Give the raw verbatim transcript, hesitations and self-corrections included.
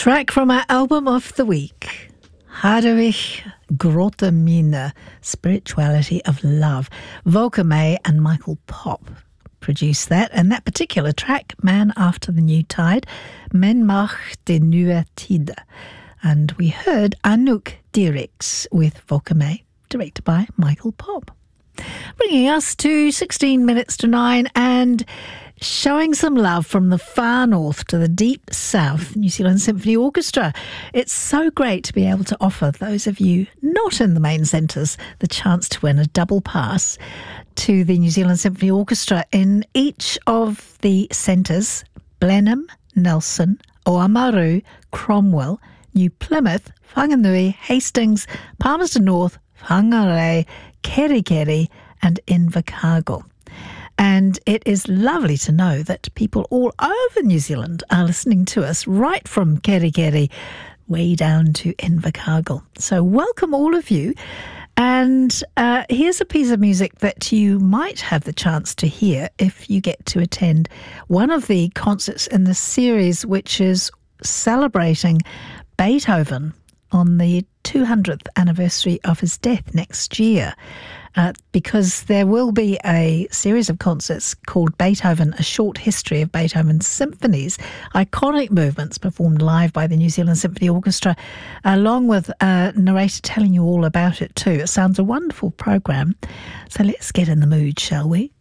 Track from our album of the week, Hadewig Grotte Mine, Spirituality of Love. Volker May and Michael Pop produced that, and that particular track, Man After the New Tide, Men Mag de Nieuwe Tide. And we heard Anouk Dierix with Volker May, directed by Michael Pop. Bringing us to sixteen minutes to nine and showing some love from the far north to the deep south, New Zealand Symphony Orchestra. It's so great to be able to offer those of you not in the main centres the chance to win a double pass to the New Zealand Symphony Orchestra in each of the centres: Blenheim, Nelson, Oamaru, Cromwell, New Plymouth, Whanganui, Hastings, Palmerston North, Whangarei, Kerikeri and Invercargill. And it is lovely to know that people all over New Zealand are listening to us, right from Kerikeri way down to Invercargill. So welcome all of you. And uh, here's a piece of music that you might have the chance to hear if you get to attend one of the concerts in the series, which is celebrating Beethoven on the two hundredth anniversary of his death next year. Uh, because there will be a series of concerts called Beethoven, A Short History of Beethoven's Symphonies, iconic movements performed live by the New Zealand Symphony Orchestra, along with a narrator telling you all about it too. It sounds a wonderful programme. So let's get in the mood, shall we?